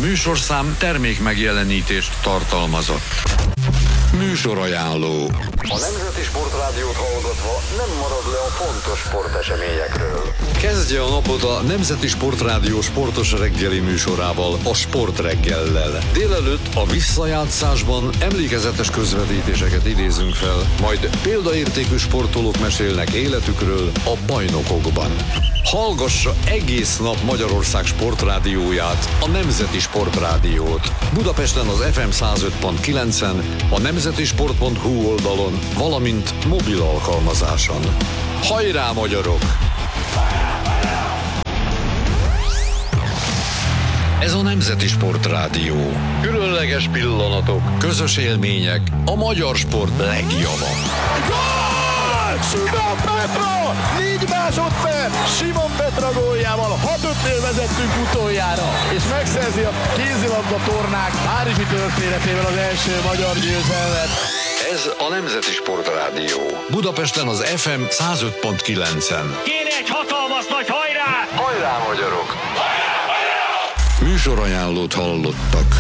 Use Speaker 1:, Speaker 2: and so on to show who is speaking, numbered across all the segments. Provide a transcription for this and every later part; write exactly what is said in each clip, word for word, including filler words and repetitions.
Speaker 1: műsorszám termék megjelenítést tartalmazott. Műsorajánló.
Speaker 2: A Nemzeti Sportrádiót hallgatva nem marad le a fontos sporteseményekről.
Speaker 1: Kezdje a napot a Nemzeti Sportrádió sportos reggeli műsorával, a Sportreggellel. Délelőtt a visszajátszásban emlékezetes közvetítéseket idézünk fel, majd példaértékű sportolók mesélnek életükről a bajnokokban. Hallgassa egész nap Magyarország sportrádióját, a Nemzeti Sportrádiót. Budapesten az ef em száz öt pont kilencen, a nemzetisport pont hu oldalon, valamint mobil alkalmazáson. Hajrá, magyarok! Ez a Nemzeti Sportrádió. Különleges pillanatok, közös élmények, a magyar sport legjava.
Speaker 3: Simon Petra! négy másodperc! Simon Petra góljával hat ötnél vezettünk utoljára, és megszerzi a kézilabda tornák párizsi történetével az első magyar győzelmet.
Speaker 1: Ez a Nemzeti Sportrádió. Budapesten az ef em száz öt pont kilencen.
Speaker 4: Kéne egy hatalmas nagy hajrá!
Speaker 1: Hajrá, magyarok! Hajrá, hajrá! Műsorajánlót hallottak.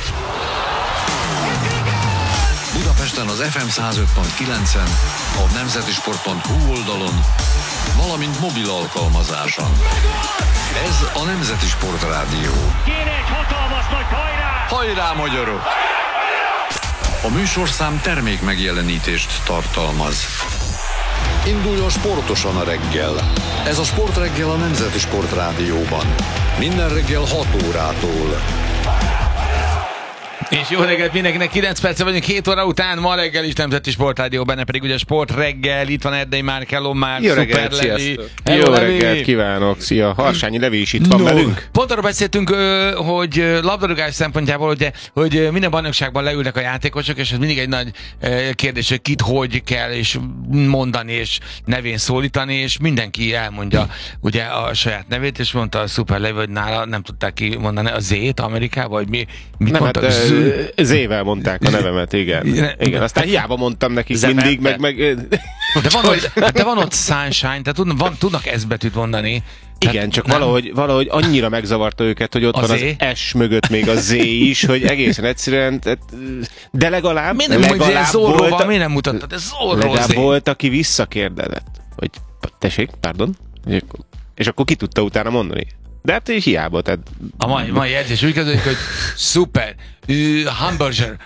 Speaker 1: Budapesten az ef em száz öt pont kilencen, a nemzetisport pont hu oldalon, valamint mobil alkalmazáson. Ez a Nemzeti Sportrádió.
Speaker 4: Kéne egy hatalmas nagy hajrá!
Speaker 1: Hajrá, magyarok! A műsorszám termék megjelenítést tartalmaz. Induljon sportosan a reggel. Ez a Sportreggel a Nemzeti Sportrádióban. Minden reggel hat órától.
Speaker 5: És jó reggelt mindenkinek, kilenc perce vagyunk, hét óra után, ma reggel is Nemzeti Sportrádió, benne pedig ugye Sport reggel, itt van Erdei Márkello már,
Speaker 6: jó reggelt, sziasztok! Jó reggelt kívánok, szia! Harsányi Levi is itt van no. velünk.
Speaker 5: Pont arról beszéltünk, hogy labdarúgás szempontjából, ugye, hogy minden bajnokságban leülnek a játékosok, és ez mindig egy nagy kérdés, hogy kit hogy kell és mondani, és nevén szólítani, és mindenki elmondja ugye a saját nevét, és mondta a Szuper Levi, hogy nála nem tudták ki mondani a Z-t Amerikában, vagy mi, mit
Speaker 6: nem,
Speaker 5: mondtak?
Speaker 6: Hát, Z-vel mondták a nevemet, igen. Igen, aztán hiába mondtam nekik Zemente. mindig, meg... meg...
Speaker 5: De, van ott, de van ott Sunshine, tehát tudnak, van, tudnak S betűt mondani.
Speaker 6: Igen, tehát csak valahogy, valahogy annyira megzavarta őket, hogy ott
Speaker 5: a
Speaker 6: van
Speaker 5: Z?
Speaker 6: az S mögött még a Z is, hogy egészen egyszerűen, de legalább...
Speaker 5: Miért nem mondja, ez Zorróval, a... miért nem mutattad? Ez Zorró
Speaker 6: Legalább
Speaker 5: Z.
Speaker 6: volt, aki visszakérdezett, hogy tessék, pardon, és akkor ki tudta utána mondani. De hát hiába, tehát...
Speaker 5: A mai, mai edzés úgy kezdődik, hogy szuper, uh, hamburger,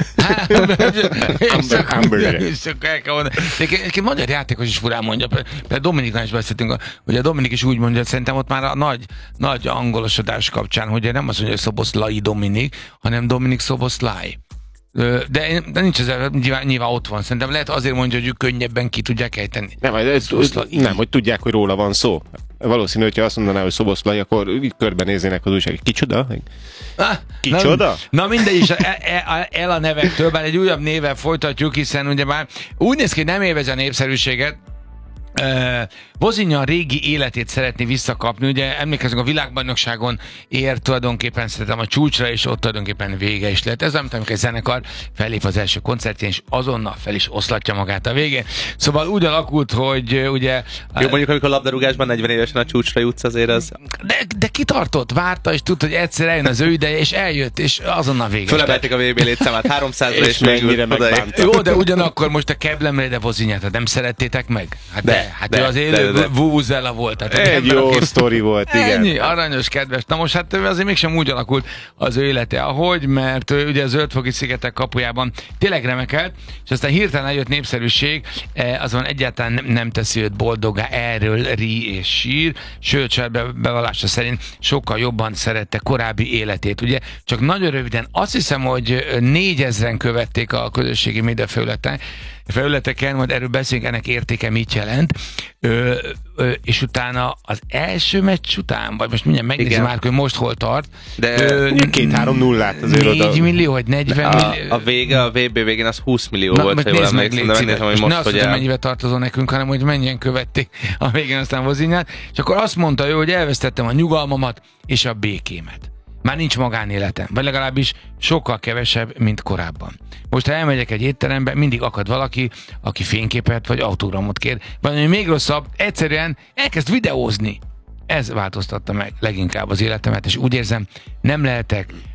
Speaker 5: hamburger,
Speaker 6: hamburger.
Speaker 5: És akkor el kell mondani. Egy magyar játékos is furán mondja, például Dominiknál is beszéltünk, hogy a Dominik is úgy mondja, szerintem ott már a nagy, nagy angolosodás kapcsán, hogy nem azt mondja, hogy Szoboszlai Dominik, hanem Dominik Szoboszlai. De, de nincs ez, nyilván, nyilván ott van. Szerintem lehet azért mondja, hogy ők könnyebben ki tudják ejteni.
Speaker 6: Nem, ez, nem, hogy tudják, hogy róla van szó. Valószínű, hogyha azt mondaná, hogy Szoboszlai, akkor körbenéznének az újság. Kicsoda?
Speaker 5: Ah,
Speaker 6: Kicsoda?
Speaker 5: Na, na mindegy is, el, el, el a nevektől, bár egy újabb néven folytatjuk, hiszen ugye már úgy néz ki, hogy nem élvezi a népszerűséget. Uh, Vozinha régi életét szeretné visszakapni, ugye emlékezünk, a világbajnokságon ér tulajdonképpen szerintem a csúcsra, és ott tulajdonképpen vége is lett. Ez amit amikor egy zenekar fellép az első koncertjén, és azonnal fel is oszlatja magát a végén. Szóval úgy alakult, hogy uh, ugye...
Speaker 7: Jó, mondjuk, amikor a labdarúgásban negyven évesen a csúcsra jutsz, azért az...
Speaker 5: De, de kitartott, várta, és tudta, hogy egyszer eljön az ő ideje, és eljött, és azonnal vége.
Speaker 7: Fölemelték a vé bé létszámát háromszázra, és
Speaker 6: mennyire megbánta.
Speaker 5: Jó, de ugyanakkor most a Keblemre, de Vozinhát, nem szerettétek meg? Hát de, de hát
Speaker 7: de,
Speaker 5: ő az élő vuvuzela volt. Tehát
Speaker 6: egy jó aki... sztori volt, igen.
Speaker 5: Ennyi, aranyos, kedves. Na most hát azért mégsem úgy alakult az ő élete, ahogy, mert ő ugye a Zöldfoki szigetek kapujában tényleg remekelt, és aztán hirtelen eljött népszerűség, azon egyáltalán nem teszi őt boldoggá, erről rí és sír, sőt, saját bevallása szerint sokkal jobban szerette korábbi életét. Ugye csak nagyon röviden, azt hiszem, hogy négyezren követték a közösségi média felületen, felületeken, majd erről beszélünk, ennek értéke mit jelent, ö, ö, és utána az első meccs után, vagy most mindjárt megnézem már, hogy most hol tart.
Speaker 6: két-három nullát azért
Speaker 5: oda. négy millió, vagy negyven
Speaker 7: a,
Speaker 5: millió.
Speaker 7: A vége, a vé bé végén az húsz millió
Speaker 5: na,
Speaker 7: volt, ha jól emlékszem, de megnézem, hogy most,
Speaker 5: ne azt, hogy el... mennyivel tartozó nekünk, hanem hogy mennyien követték a végén aztán Vozinhát, és akkor azt mondta ő, hogy elvesztettem a nyugalmamat és a békémet. Már nincs magánéletem, vagy legalábbis sokkal kevesebb, mint korábban. Most, ha elmegyek egy étterembe, mindig akad valaki, aki fényképet vagy autogramot kér. Vagy ami még rosszabb, egyszerűen elkezd videózni. Ez változtatta meg leginkább az életemet, és úgy érzem, nem lehetek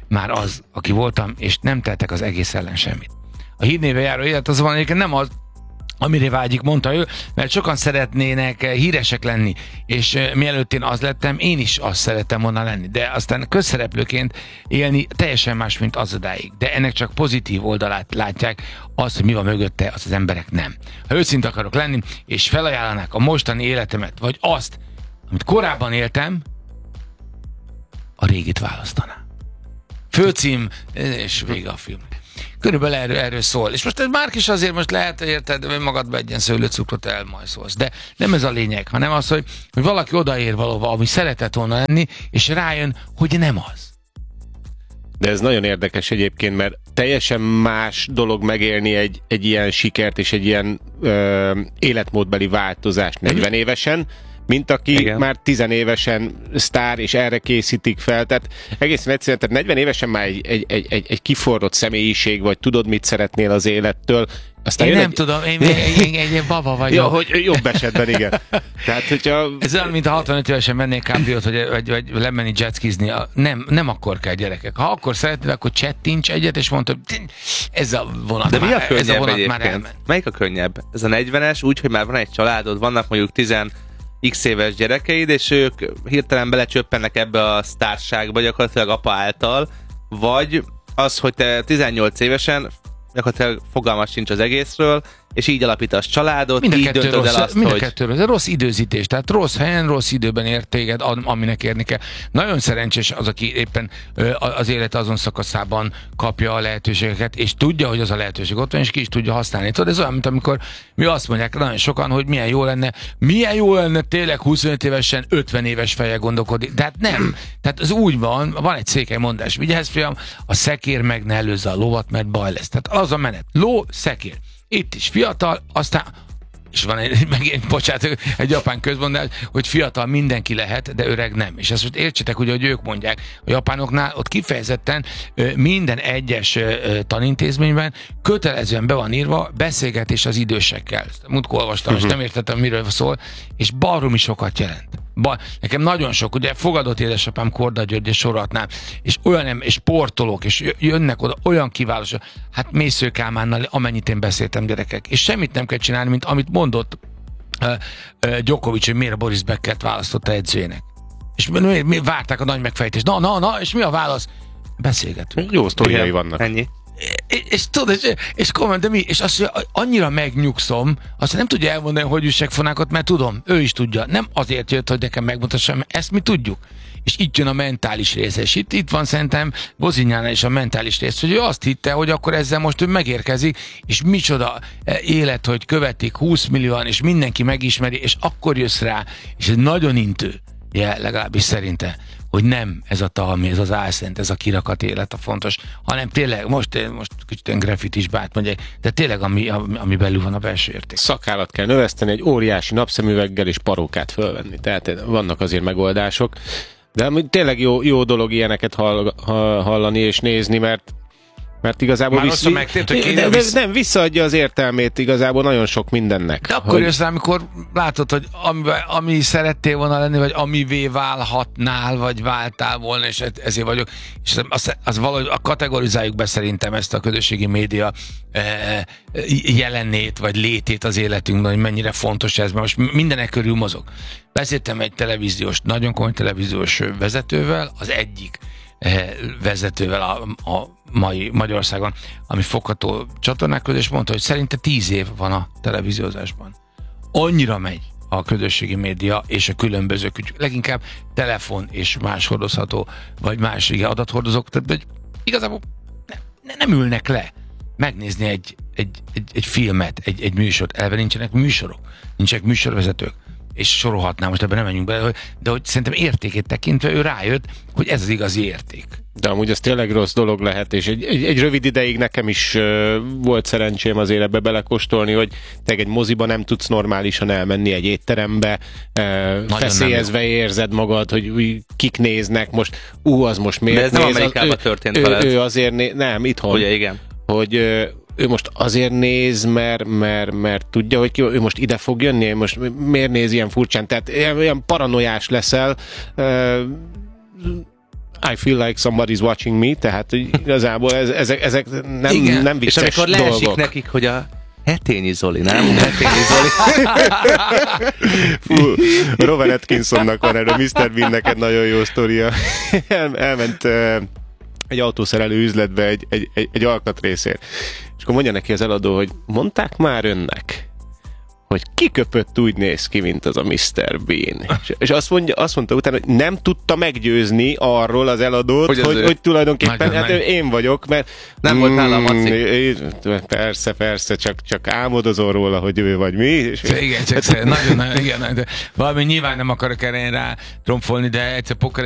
Speaker 5: már az, aki voltam, és nem tettek az egész ellen semmit. A hírnévvel járó élet azonban egyébként nem az, amire vágyik, mondta ő, mert sokan szeretnének híresek lenni, és mielőtt én az lettem, én is azt szerettem volna lenni, de aztán közszereplőként élni teljesen más, mint az odáig. De ennek csak pozitív oldalát látják, azt, hogy mi van mögötte, az az emberek nem. Ha őszinte akarok lenni, és felajánlanák a mostani életemet, vagy azt, amit korábban éltem, a régit választaná. Főcím, és vége a film. Körülbelül erről, erről szól. És most ez Márk is azért most lehet, érted, magadba egyen szőlőcukrot elmajszolsz. De nem ez a lényeg, hanem az, hogy, hogy valaki odaér valóban, ami szeretett volna lenni, és rájön, hogy nem az.
Speaker 6: De ez nagyon érdekes egyébként, mert teljesen más dolog megélni egy, egy ilyen sikert és egy ilyen ö, életmódbeli változást negyven évesen, mint aki igen. már tizenévesen sztár, és erre készítik fel. Tehát egészen egyszerűen, tehát negyven évesen már egy, egy, egy, egy, egy kiforrott személyiség, vagy tudod, mit szeretnél az élettől. Aztán
Speaker 5: én nem
Speaker 6: egy...
Speaker 5: tudom, én, én, én, én, én baba vagyok.
Speaker 6: Ja, hogy jobb esetben, igen. Tehát, hogyha...
Speaker 5: Ez olyan, mint a hatvanöt évesen mennék kábriót, hogy, vagy, vagy lemenni jetskizni. Nem, nem akkor kell, gyerekek. Ha akkor szeretnél, akkor csettints egyet, és mondta, hogy ez a vonat,
Speaker 7: De
Speaker 5: már,
Speaker 7: mi a könnyebb
Speaker 5: ez a vonat
Speaker 7: egyébként?
Speaker 5: már elment.
Speaker 7: Melyik a könnyebb? Ez a negyvenes, úgy, hogy már van egy családod, vannak mondjuk tíz x éves gyerekeid, és ők hirtelen belecsöppennek ebbe a sztárságba, gyakorlatilag apa által, vagy az, hogy te tizennyolc évesen gyakorlatilag fogalmas sincs az egészről, és így alapítasz családot,
Speaker 5: mind
Speaker 7: így döntöd
Speaker 5: rossz,
Speaker 7: el azt,
Speaker 5: mind
Speaker 7: hogy...
Speaker 5: a kettő rossz, ez rossz időzítés, tehát rossz helyen, rossz időben ért téged, aminek érni kell. Nagyon szerencsés az, aki éppen az élet azon szakaszában kapja a lehetőségeket, és tudja, hogy az a lehetőség ott van, és ki is tudja használni. Tudod, ez olyan, mint amikor mi azt mondják nagyon sokan, hogy milyen jó lenne, milyen jó lenne tényleg huszonöt évesen, ötven éves fejjel gondolkodni. De hát nem. Tehát az úgy van, van egy székely mondás, vigyázz fiam, a szekér meg ne előzze a lovat, mert baj lesz. Tehát az a menet. Ló, szekér. Itt is fiatal, aztán és van egy, megint, bocsánat, egy japán közmondás, hogy fiatal mindenki lehet, de öreg nem. És ezt most értsétek, ugye, hogy ők mondják, a japánoknál ott kifejezetten minden egyes tanintézményben kötelezően be van írva beszélgetés az idősekkel. Múltkor olvastam, uh-huh. és nem értettem, miről szól, és baromi sokat jelent. Ba, nekem nagyon sok, ugye fogadott édesapám Korda György, és sorolhatnám, és olyan, és sportolók, és jönnek oda olyan kiválósak, hát Mésző Kálmánnal, amennyit én beszéltem, gyerekek, és semmit nem kell csinálni, mint amit mondott uh, uh, Djokovic, hogy miért a Boris Beckert választotta edzőjének. És mi, mi várták a nagy megfejtést. Na, na, na, és mi a válasz? Beszélgetünk.
Speaker 6: Jó sztoriai vannak.
Speaker 7: Ennyi.
Speaker 5: És, és tudod, és, és komment, de mi? És azt mondja, annyira megnyugszom, azt nem tudja elmondani, hogy üssek fonákat, mert tudom, ő is tudja. Nem azért jött, hogy nekem megmutassam, ezt mi tudjuk. És itt jön a mentális rész, és itt, itt van szerintem Bozinyánál is a mentális rész, hogy ő azt hitte, hogy akkor ezzel most ő megérkezik, és micsoda élet, hogy követik húsz millióan, és mindenki megismeri, és akkor jössz rá, és ez nagyon intő, ja, legalábbis szerinte, hogy nem ez a talmi, ez az álszent, ez a kirakat élet a fontos, hanem tényleg, most, most kicsit grafitis bát mondják, de tényleg ami, ami belül van a belső érték.
Speaker 6: Szakállat kell növeszteni, egy óriási napszemüveggel és parókát fölvenni. Tehát vannak azért megoldások, de tényleg jó, jó dolog ilyeneket hall, hallani és nézni, mert mert igazából
Speaker 5: Már
Speaker 6: visz...
Speaker 5: megtért, hogy
Speaker 6: de, de, nem, visszaadja az értelmét igazából nagyon sok mindennek.
Speaker 5: De akkor
Speaker 6: hogy...
Speaker 5: jössz rá, amikor látod, hogy ami, ami szerettél volna lenni, vagy amivé válhatnál, vagy váltál volna, és ezért vagyok. És az, az valahogy kategorizáljuk be szerintem ezt a közösségi média eh, jelenét, vagy létét az életünkben, hogy mennyire fontos ez, mert most mindenek körül mozog. Beszéltem egy televíziós, nagyon komoly televíziós vezetővel, az egyik vezetővel a, a mai Magyarországon, ami fogható csatornák között, és mondta, hogy szerinte tíz év van a televíziózásban. Annyira megy a közösségi média és a különböző, leginkább telefon és más hordozható, vagy más igen, adathordozók, tehát hogy igazából ne, nem ülnek le megnézni egy, egy, egy, egy filmet, egy, egy műsort. Elve nincsenek műsorok, nincsenek műsorvezetők, és sorolhatnám, most ebben nem menjünk bele, de hogy szerintem értékét tekintve ő rájött, hogy ez az igazi érték.
Speaker 6: De amúgy ez tényleg rossz dolog lehet, és egy, egy, egy rövid ideig nekem is uh, volt szerencsém azért ebbe belekóstolni, hogy te egy moziba nem tudsz normálisan elmenni egy étterembe, uh, feszélyezve érzed magad, hogy új, kik néznek most, ú, az most miért néz.
Speaker 7: De ez nem Amerikában történt veled.
Speaker 6: Ő, ő azért né- nem, itthon.
Speaker 7: Ugye, igen.
Speaker 6: Hogy uh, ő most azért néz, mert, mert, mert tudja, hogy ki, ő most ide fog jönni, most miért néz ilyen furcsán, tehát ilyen, ilyen paranoiás leszel, uh, I feel like somebody's watching me, tehát igazából ez, ezek, ezek nem,
Speaker 5: Igen.
Speaker 6: nem
Speaker 7: És
Speaker 6: vicces
Speaker 7: amikor leesik
Speaker 6: dolgok.
Speaker 7: nekik, hogy a Hetényi Zoli, nem? Hetényi Zoli.
Speaker 6: Fú, Rowan Atkinsonnak van erről, miszter Bean, neked nagyon jó sztoria. El, elment uh, egy autószerelő üzletbe egy, egy, egy, egy alkatrészért. És akkor mondja neki az eladó, hogy mondták már önnek, hogy kiköpött úgy néz ki, mint az a miszter Bean. És, és azt, mondja, azt mondta utána, hogy nem tudta meggyőzni arról az eladót,
Speaker 7: Hogy
Speaker 6: hogy,
Speaker 7: az
Speaker 6: hogy,
Speaker 7: ő.
Speaker 6: hogy tulajdonképpen
Speaker 5: Nagyon
Speaker 6: hát
Speaker 5: meg.
Speaker 6: én vagyok, mert
Speaker 7: Nem volt nála a maci.
Speaker 6: mm, persze, persze, csak, csak álmodozol róla, hogy ő vagy mi. És
Speaker 5: Igen, csak nagyon, nagyon, igen, de valami nyilván nem akarok erre rá tromfolni, de egyszer poker